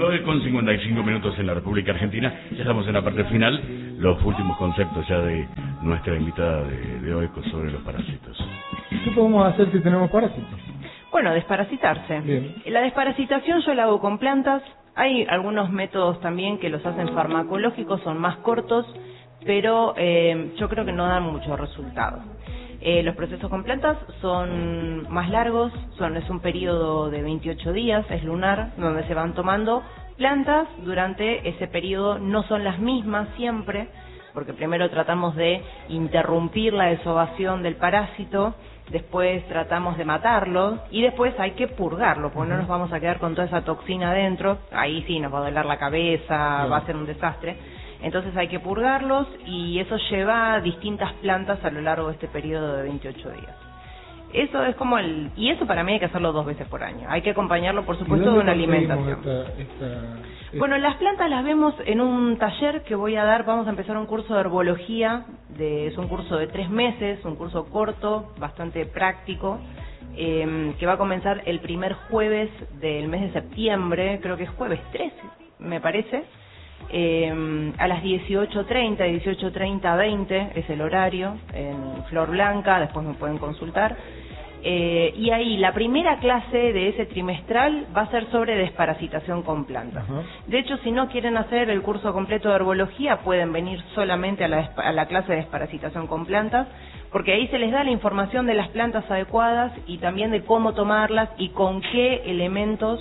9:55 en la República Argentina. Ya estamos en la parte final. Los últimos conceptos ya de nuestra invitada de hoy sobre los parásitos. ¿Qué podemos hacer si tenemos parásitos? Bueno, desparasitarse. Bien. La desparasitación yo la hago con plantas. Hay algunos métodos también que los hacen farmacológicos, son más cortos, pero yo creo que no dan mucho resultado. Los procesos con plantas son más largos, es un periodo de 28 días, es lunar, donde se van tomando plantas durante ese periodo. No son las mismas siempre, porque primero tratamos de interrumpir la desovación del parásito, después tratamos de matarlo y después hay que purgarlo, porque no nos vamos a quedar con toda esa toxina adentro. Ahí sí nos va a doler la cabeza, va a ser un desastre. Entonces hay que purgarlos y eso lleva distintas plantas a lo largo de este periodo de 28 días. Eso es como y eso para mí hay que hacerlo 2 veces por año. Hay que acompañarlo, por supuesto, de una alimentación. Bueno, las plantas las vemos en un taller que voy a dar. Vamos a empezar un curso de herbología. Es un curso de 3 meses, un curso corto, bastante práctico, que va a comenzar el primer jueves del mes de septiembre. Creo que es jueves 13, me parece. A las 18:30 a 20 es el horario, en Flor Blanca, después me pueden consultar. Y ahí la primera clase de ese trimestral va a ser sobre desparasitación con plantas. De hecho, si no quieren hacer el curso completo de herbología, pueden venir solamente a la clase de desparasitación con plantas, porque ahí se les da la información de las plantas adecuadas y también de cómo tomarlas y con qué elementos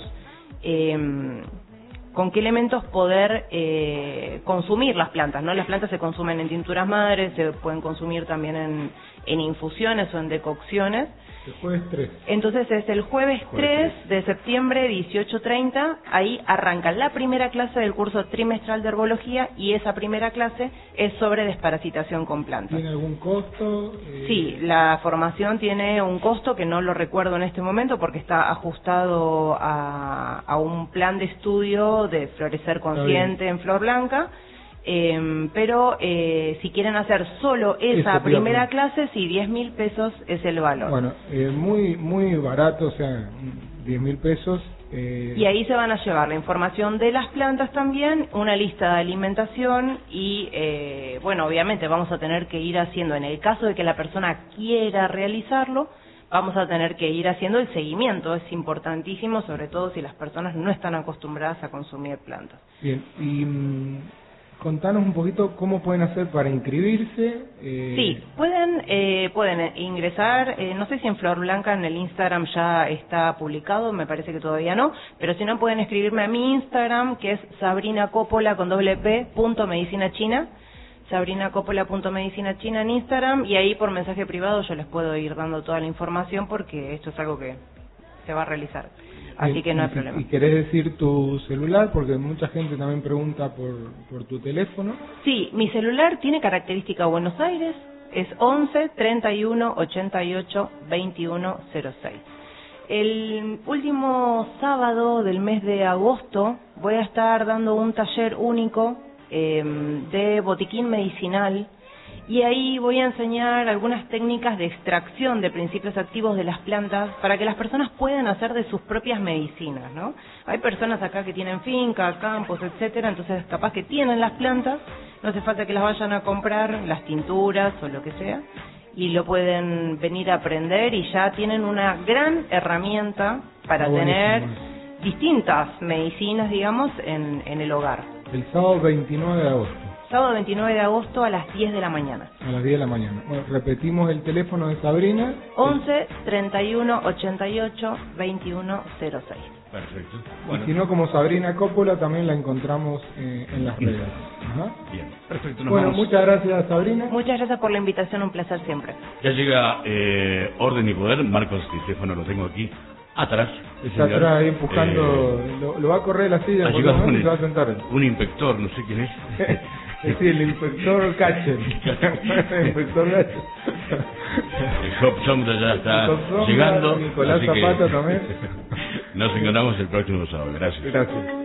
poder consumir las plantas, ¿no? Las plantas se consumen en tinturas madres, se pueden consumir también en infusiones o en decocciones. El jueves 3. Entonces es el jueves 3 de septiembre, 18:30, ahí arranca la primera clase del curso trimestral de herbología y esa primera clase es sobre desparasitación con plantas. ¿Tiene algún costo? Sí, la formación tiene un costo que no lo recuerdo en este momento porque está ajustado a un plan de estudio de Florecer Consciente en Flor Blanca. Pero si quieren hacer solo esa primera clase, sí, 10.000 pesos es el valor. Bueno, muy barato, o sea, 10.000 pesos. Y ahí se van a llevar la información de las plantas también, una lista de alimentación y, bueno, obviamente vamos a tener que ir haciendo, en el caso de que la persona quiera realizarlo, vamos a tener que ir haciendo el seguimiento. Es importantísimo, sobre todo si las personas no están acostumbradas a consumir plantas. Bien, y contanos un poquito cómo pueden hacer para inscribirse. Sí, pueden ingresar, no sé si en Flor Blanca en el Instagram ya está publicado, me parece que todavía no, pero si no pueden escribirme a mi Instagram, que es sabrinacopola.medicina.china, sabrinacopola.medicina.china en Instagram, y ahí por mensaje privado yo les puedo ir dando toda la información porque esto es algo que se va a realizar. Así que no hay problema. ¿Y querés decir tu celular? Porque mucha gente también pregunta por tu teléfono. Sí, mi celular tiene característica Buenos Aires, es 11 31 88 21 06. El último sábado del mes de agosto voy a estar dando un taller único de botiquín medicinal. Y ahí voy a enseñar algunas técnicas de extracción de principios activos de las plantas para que las personas puedan hacer de sus propias medicinas, ¿no? Hay personas acá que tienen fincas, campos, etcétera, entonces capaz que tienen las plantas, no hace falta que las vayan a comprar, las tinturas o lo que sea, y lo pueden venir a aprender y ya tienen una gran herramienta para tener distintas medicinas, digamos, en el hogar. El sábado 29 de agosto. Sábado 29 de agosto a las 10 de la mañana. A las 10 de la mañana. Bueno, repetimos el teléfono de Sabrina. 11 31 88 21 06. Perfecto. Bueno. Y si no, como Sabrina Coppola, también la encontramos en las redes. Bien, perfecto. Bueno, muchas gracias, Sabrina. Muchas gracias por la invitación, un placer siempre. Ya llega Orden y Poder. Marcos Di Stefano lo tengo aquí atrás. Está atrás ahí empujando, lo va a correr la silla, por lo menos se va a sentar. Un inspector, no sé quién es. Sí, el inspector Catcher. El inspector Catcher. El Hop Sombra ya está llegando. Nicolás Zapata también. Nos encontramos el próximo sábado. Gracias. Gracias.